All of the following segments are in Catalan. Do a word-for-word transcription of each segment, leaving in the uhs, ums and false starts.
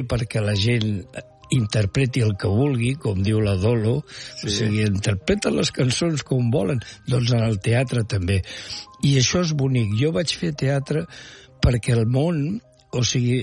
perquè la gent interpreti el que vulgui, com diu la Dolo, sí. O sigui, interpreten les cançons com volen, doncs en el teatre també. I això és bonic. Jo vaig fer teatre perquè el món, o sigui,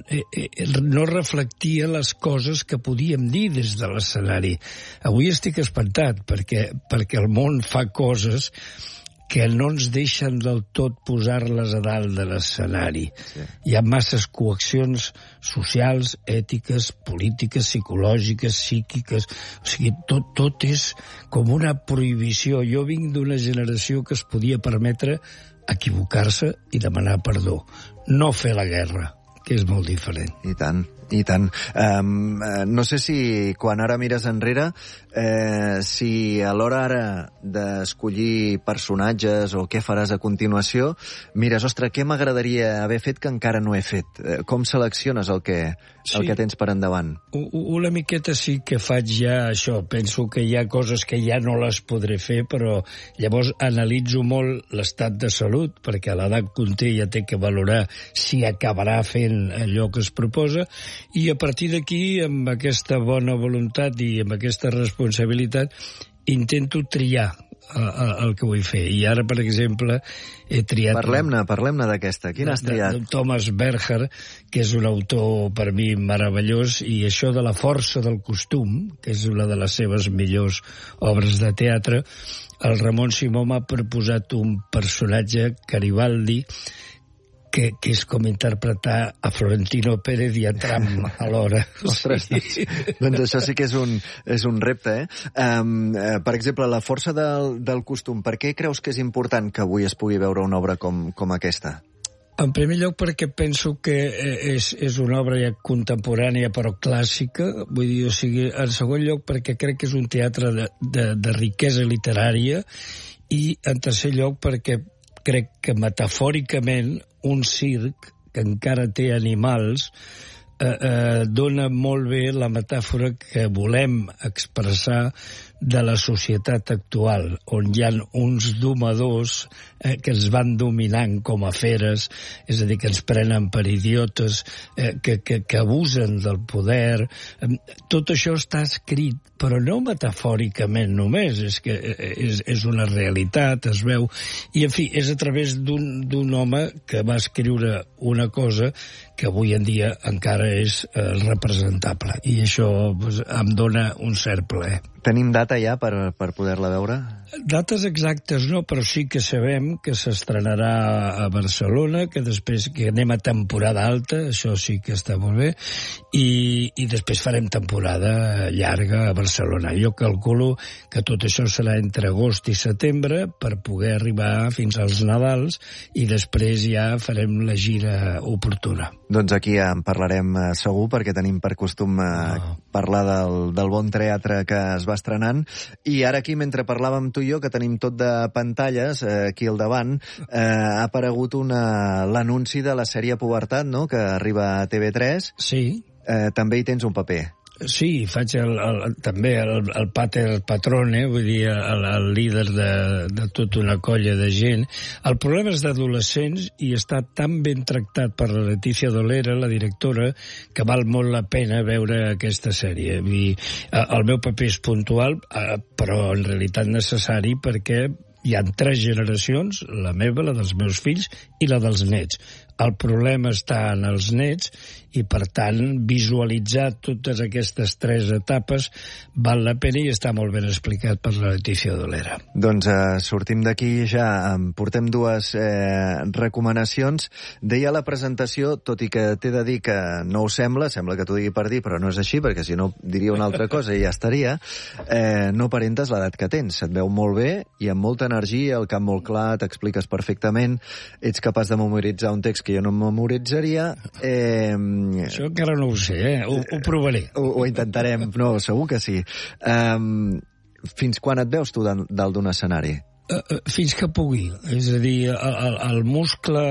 no reflectia les coses que podíem dir des de l'escenari. Avui estic espantat perquè, perquè el món fa coses que no ens deixen del tot posar-les a dalt de l'escenari. Sí. Hi ha masses coaccions socials, ètiques, polítiques, psicològiques, psíquiques... O sigui, tot, tot és com una prohibició. Jo vinc d'una generació que es podia permetre equivocar-se i demanar perdó. No fer la guerra, que és molt diferent. I tant. I tant. Um, no sé si quan ara mires enrere, eh, si a l'hora ara d'escollir personatges o què faràs a continuació, mires, ostres, què m'agradaria haver fet que encara no he fet? Com selecciones el que, sí. el que tens per endavant? Una miqueta sí que faig ja això. Penso que hi ha coses que ja no les podré fer, però llavors analitzo molt l'estat de salut, perquè a l'edat que un té ja té que valorar si acabarà fent allò que es proposa, i a partir d'aquí, amb aquesta bona voluntat i amb aquesta responsabilitat, intento triar el que vull fer. I ara, per exemple, he triat... Parlem-ne, parlem-ne d'aquesta. Quina has triat? De, de Thomas Berger, que és un autor per mi meravellós, i això de la força del costum, que és una de les seves millors obres de teatre, el Ramon Simó m'ha proposat un personatge, Garibaldi, que, que és com interpretar a Florentino Pérez i a Trump alhora. Ostres, sí. doncs, doncs això sí que és un, és un repte, eh? Um, uh, per exemple, la força del, del costum. Per què creus que és important que avui es pugui veure una obra com, com aquesta? En primer lloc perquè penso que és, és una obra ja contemporània però clàssica, vull dir, o sigui, en segon lloc perquè crec que és un teatre de, de, de riquesa literària, i en tercer lloc perquè crec que metafòricament un circ que encara té animals eh, eh, dona molt bé la metàfora que volem expressar de la societat actual, on hi ha uns domadors eh, que ens van dominant com a feres, és a dir, que ens prenen per idiotes, eh, que, que, que abusen del poder. Eh, tot això està escrit, però no metafòricament només, és que és, és una realitat, es veu. I, en fi, és a través d'un d'un home que va escriure una cosa que avui en dia encara és eh, representable. I això pues, em dona un cert plaer. Tenim data ja per, per poder-la veure? Dates exactes no, però sí que sabem que s'estrenarà a Barcelona, que després que anem a temporada alta, això sí que està molt bé, i, i després farem temporada llarga a Barcelona. Jo calculo que tot això serà entre agost i setembre per poder arribar fins als Nadals, i després ja farem la gira oportuna. Doncs aquí en parlarem segur, perquè tenim per costum no. parlar del, del bon teatre que es va estrenant. I ara aquí, mentre parlàvem tu i jo, que tenim tot de pantalles eh, aquí al davant, eh, ha aparegut una, l'anunci de la sèrie Pubertat, no?, que arriba a T V tres. Sí. Eh, també hi tens un paper. Sí, faig el, el, també el, el pater patrone, vull dir, el, el líder de, de tota una colla de gent. El problema és d'adolescents i està tan ben tractat per la Letícia Dolera, la directora, que val molt la pena veure aquesta sèrie. I el meu paper és puntual, però en realitat necessari, perquè hi ha tres generacions, la meva, la dels meus fills i la dels nets. El problema està en els nets i, per tant, visualitzar totes aquestes tres etapes val la pena i està molt ben explicat per la Letícia Dolera. Doncs eh, sortim d'aquí ja, portem dues eh, recomanacions. Deia la presentació, tot i que t'he de dir que no ho sembla, sembla que t'ho digui per dir, però no és així, perquè si no diria una altra cosa i ja estaria, eh, no aparentes l'edat que tens. Et veu molt bé i amb molta energia, el cap molt clar, t'expliques perfectament, ets capaç de memoritzar un text que jo no memoritzaria. Eh, Això encara no ho sé, eh? Ho, ho provaré. Ho, ho intentarem, no, segur que sí. Um, fins quan et veus tu dalt d'un escenari? Uh, fins que pugui. És a dir, el, el muscle,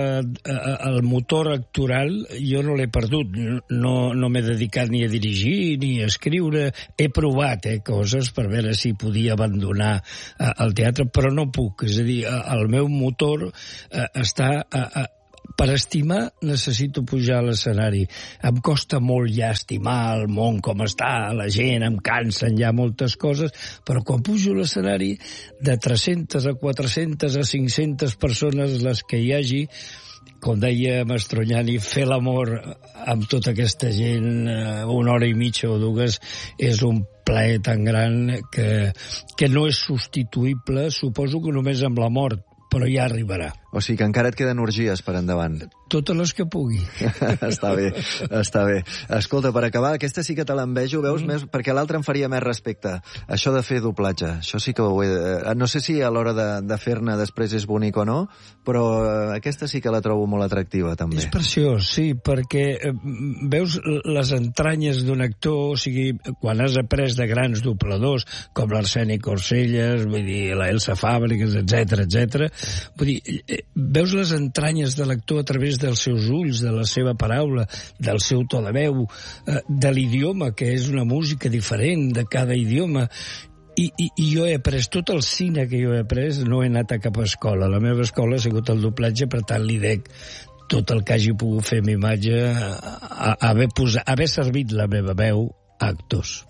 el motor actoral, jo no l'he perdut. No, no m'he dedicat ni a dirigir ni a escriure. He provat eh, coses per veure si podia abandonar uh, el teatre, però no puc. És a dir, el meu motor uh, està... Uh, uh, Per estimar necessito pujar a l'escenari. Em costa molt ja estimar el món com està, la gent, em cansen ja moltes coses, però quan pujo a l'escenari, de tres-centes a quatre-centes a cinc-centes persones les que hi hagi, com deia Mastroianni, fer l'amor amb tota aquesta gent una hora i mitja o dues és un plaer tan gran que, que no és substituïble, suposo que només amb la mort, però ja arribarà. O sigui que encara et queden orgies per endavant. Totes les que pugui. Està bé, està bé. Escolta, per acabar, aquesta sí que te l'envejo, veus, mm. més, perquè l'altra em faria més respecte. Això de fer doblatge, això sí que ho he... De... No sé si a l'hora de, de fer-ne després és bonic o no, però aquesta sí que la trobo molt atractiva, també. És preciós, sí, perquè eh, veus les entranyes d'un actor, o sigui, quan has après de grans dobladors, com l'Arseni Corcelles, vull dir, la Elsa Fàbregas, etcètera, etcètera, vull dir, veus les entranyes de l'actor a través dels seus ulls, de la seva paraula, del seu to de veu, de l'idioma, que és una música diferent de cada idioma. I, i, i jo he après tot el cine que jo he après, no he anat a cap escola. La meva escola ha sigut el doblatge, per tant li dec tot el que hagi pogut fer amb imatge, a, a haver, posat, haver servit la meva veu a actors.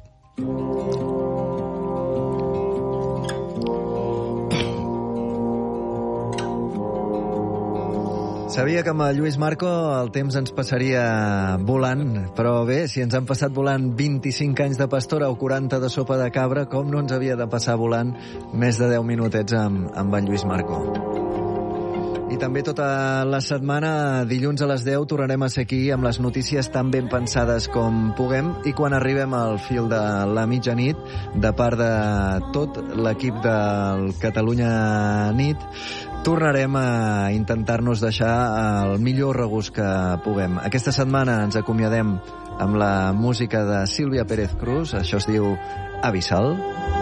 Sabia que amb el Lluís Marco el temps ens passaria volant, però bé, si ens han passat volant vint-i-cinc anys de pastora o quaranta de sopa de cabra, com no ens havia de passar volant més de deu minutets amb, amb en Lluís Marco. I també tota la setmana, dilluns a les deu, tornarem a ser aquí amb les notícies tan ben pensades com puguem, i quan arribem al fil de la mitjanit, de part de tot l'equip del Catalunya Nit, tornarem a intentar-nos deixar el millor regust que puguem. Aquesta setmana ens acomiadem amb la música de Sílvia Pérez Cruz, això es diu Abissal.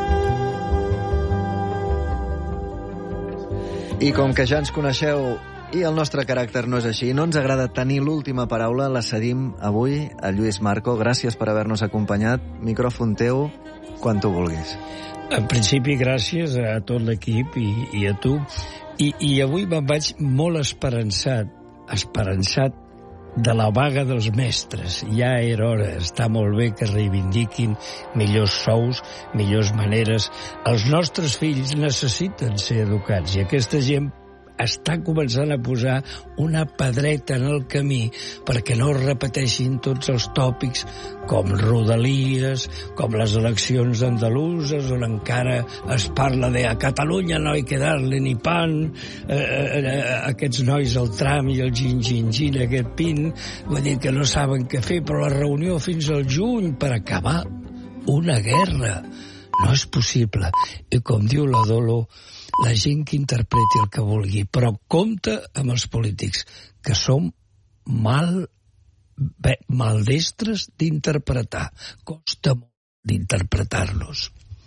I com que ja ens coneixeu i el nostre caràcter no és així, no ens agrada tenir l'última paraula, la cedim avui a Lluís Marco. Gràcies per haver-nos acompanyat. Micròfon teu, quan tu vulguis. En principi, gràcies a tot l'equip i, i a tu. I, I avui me'n vaig molt esperançat, esperançat de la vaga dels mestres. Ja era hora, està molt bé que reivindiquin millors sous, millors maneres. Els nostres fills necessiten ser educats i aquesta gent està començant a posar una pedreta en el camí perquè no es repeteixin tots els tòpics com Rodalies, com les eleccions andaluses, on encara es parla de a Catalunya no hay que darle ni pan, eh, eh, aquests nois el tram i el gin-gin-gin, aquest pin, vull dir que no saben què fer, però la reunió fins al juny per acabar una guerra. No és possible. I com diu la Dolo, la gent que interpreti el que vulgui, però compte amb els polítics, que som mal, bé, maldestres d'interpretar. Costa molt d'interpretar-los.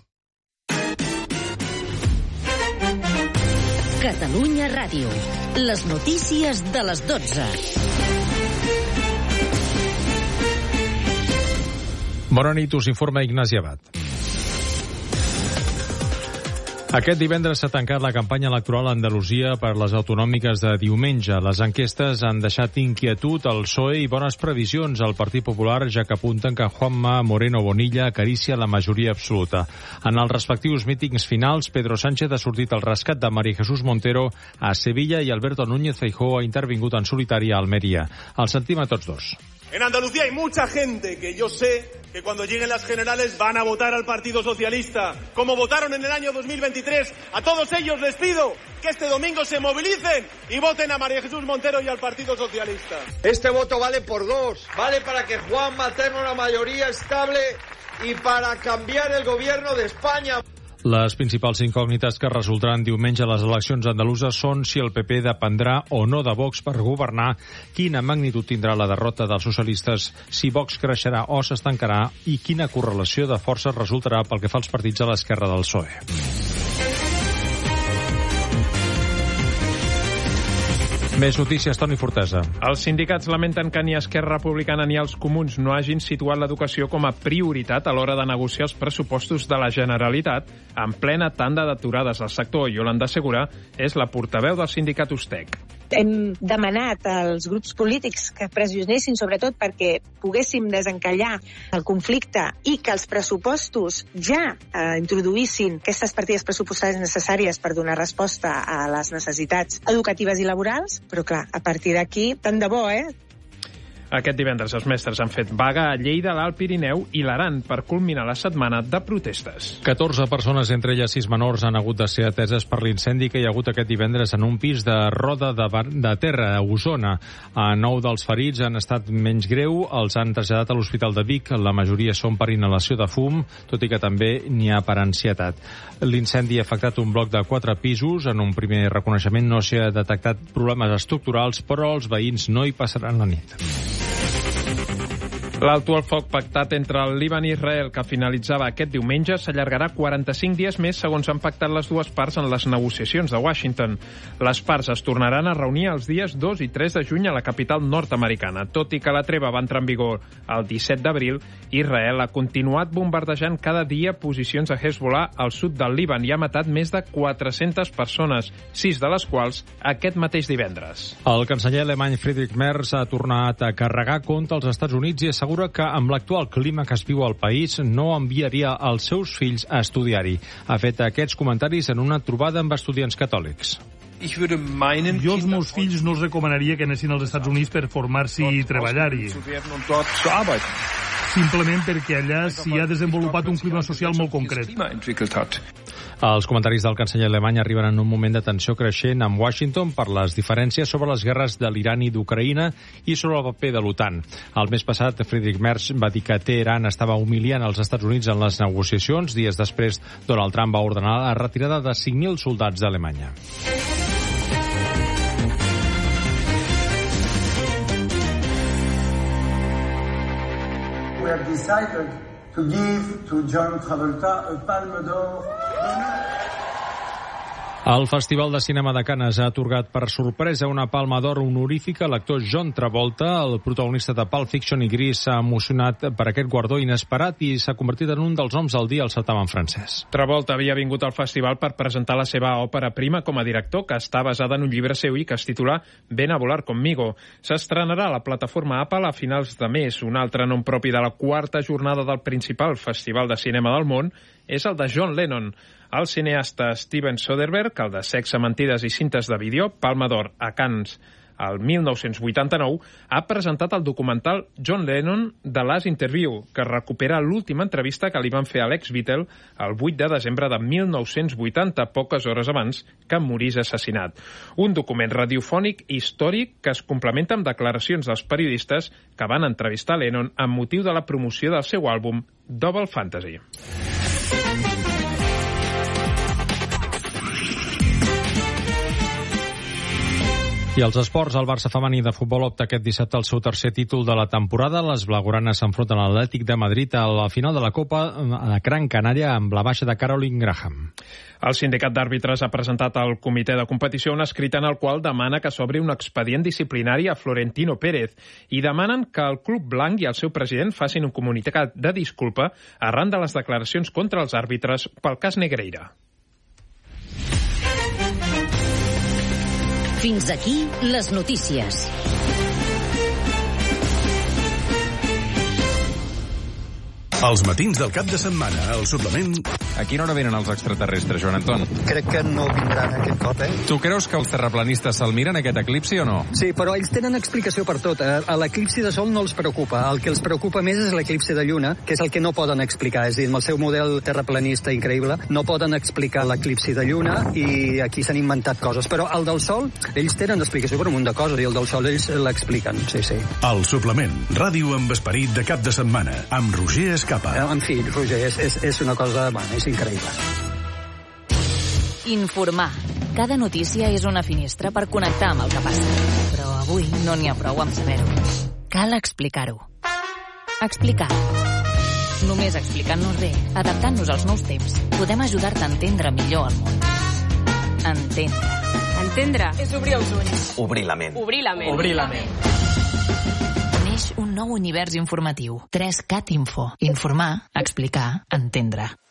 Catalunya Ràdio. Les notícies de les dotze. Bona nit, us informa Ignasi Abad. Aquest divendres s'ha tancat la campanya electoral a Andalusia per les autonòmiques de diumenge. Les enquestes han deixat inquietud al P S O E i bones previsions al Partit Popular, ja que apunten que Juanma Moreno Bonilla acaricia la majoria absoluta. En els respectius mítings finals, Pedro Sánchez ha sortit al rescat de María Jesús Montero a Sevilla i Alberto Núñez Feijóo ha intervingut en solitari a Almeria. Els sentim a tots dos. En Andalucía hay mucha gente que yo sé que cuando lleguen las generales van a votar al Partido Socialista, como votaron en el año dos mil veintitrés. A todos ellos les pido que este domingo se movilicen y voten a María Jesús Montero y al Partido Socialista. Este voto vale por dos, vale para que Juanma tenga una mayoría estable y para cambiar el gobierno de España. Les principals incògnites que resultaran diumenge a les eleccions andaluses són si el P P dependrà o no de Vox per governar, quina magnitud tindrà la derrota dels socialistes, si Vox creixerà o s'estancarà i quina correlació de forces resultarà pel que fa als partits a l'esquerra del P S O E. Més notícies, Toni Fortesa. Els sindicats lamenten que ni Esquerra Republicana ni els comuns no hagin situat l'educació com a prioritat a l'hora de negociar els pressupostos de la Generalitat en plena tanda d'aturades al sector. Yolanda Segura és la portaveu del sindicat Ustec. Hem demanat als grups polítics que pressionessin sobretot perquè poguéssim desencallar el conflicte i que els pressupostos ja eh, introduïssin aquestes partides pressupostàries necessàries per donar resposta a les necessitats educatives i laborals, però clar, a partir d'aquí, tant de bo, eh? Aquest divendres els mestres han fet vaga a Lleida, l'Alt Pirineu i l'Aran per culminar la setmana de protestes. catorze persones, entre elles sis menors, han hagut de ser ateses per l'incendi que hi ha hagut aquest divendres en un pis de Roda de, Bar de Terra, a Osona. A nou dels ferits han estat menys greu, els han traslladat a l'Hospital de Vic. La majoria són per inhalació de fum, tot i que també n'hi ha per ansietat. L'incendi ha afectat un bloc de quatre pisos. En un primer reconeixement no s'hi ha detectat problemes estructurals, però els veïns no hi passaran la nit. L'alto al foc pactat entre el Líban i Israel, que finalitzava aquest diumenge, s'allargarà quaranta-cinc dies més, segons han pactat les dues parts en les negociacions de Washington. Les parts es tornaran a reunir els dies dos i tres de juny a la capital nord-americana. Tot i que la treva va entrar en vigor el disset d'abril, Israel ha continuat bombardejant cada dia posicions a Hezbollah al sud del Líban i ha matat més de quatre-centes persones, sis de les quals aquest mateix divendres. El canceller alemany Friedrich Merz ha tornat a carregar contra els Estats Units i assegura que amb l'actual clima que es viu al país no enviaria els seus fills a estudiar-hi. Ha fet aquests comentaris en una trobada amb estudiants catòlics. Jo als meus fills no els recomanaria que anessin als Estats Units per formar-s'hi i treballar-hi. Simplement perquè allà s'hi ha desenvolupat un clima social molt concret. Els comentaris del canceller alemany arriben en un moment de tensió creixent amb Washington per les diferències sobre les guerres de l'Iran i d'Ucraïna i sobre el paper de l'OTAN. El mes passat, Friedrich Merz va dir que Teheran estava humiliant els Estats Units en les negociacions. Dies després, Donald Trump va ordenar la retirada de cinc mil soldats d'Alemanya. We have decided to give to John Travolta a Palme d'Or. El Festival de Cinema de Canes ha atorgat per sorpresa una palma d'or honorífica a l'actor John Travolta. El protagonista de Pulp Fiction i Gris s'ha emocionat per aquest guardó inesperat i s'ha convertit en un dels noms del dia al certamen francès. Travolta havia vingut al festival per presentar la seva òpera prima com a director, que està basada en un llibre seu i que es titula Ven a volar conmigo. S'estrenarà a la plataforma Apple a finals de mes. Un altre nom propi de la quarta jornada del principal festival de cinema del món és el de John Lennon. El cineasta Steven Soderbergh, el de Sexe, mentides i cintes de vídeo, Palma d'Or a Cannes el mil nou-cents vuitanta-nou, ha presentat el documental John Lennon The Last Interview, que recupera l'última entrevista que li van fer a l'ex-Beatle el vuit de desembre de mil nou-cents vuitanta, poques hores abans que morís assassinat. Un document radiofònic històric que es complementa amb declaracions dels periodistes que van entrevistar Lennon amb motiu de la promoció del seu àlbum Double Fantasy. I els esports, el Barça femení de futbol opta aquest dissabte al seu tercer títol de la temporada. Les blaugranes s'enfronten a l'Atlètic de Madrid a la final de la Copa a Gran Canària amb la baixa de Caroline Graham. El sindicat d'àrbitres ha presentat al comitè de competició un escrit en el qual demana que s'obri un expedient disciplinari a Florentino Pérez i demanen que el club blanc i el seu president facin un comunicat de disculpa arran de les declaracions contra els àrbitres pel cas Negreira. Fins aquí les notícies. Els matins del cap de setmana, al suplement... A quina hora venen els extraterrestres, Joan Anton? Crec que no vindran aquest cop, eh? Tu creus que els terraplanistes se'l miren, aquest eclipsi, o no? Sí, però ells tenen explicació per tot. A l'eclipsi de sol no els preocupa. El que els preocupa més és l'eclipsi de lluna, que és el que no poden explicar. És a dir, amb el seu model terraplanista increïble, no poden explicar l'eclipsi de lluna i aquí s'han inventat coses. Però el del sol, ells tenen explicació per un munt de coses i el del sol ells l'expliquen, sí, sí. El suplement, ràdio amb esperit de cap de setmana, amb Roger Escapa. En fi, Roger, és, és, és una cosa... Bueno, és increïble. Informar. Cada notícia és una finestra per connectar amb el que passa. Però avui no n'hi ha prou amb saber-ho. Cal explicar-ho. Explicar. Només explicant-nos res, adaptant-nos als nous temps, podem ajudar-te a entendre millor el món. Entendre. Entendre és obrir els ulls. Obrir la ment. Obrir la ment. Obrir la ment. Neix un nou univers informatiu. tres cat Info. Informar, explicar, entendre.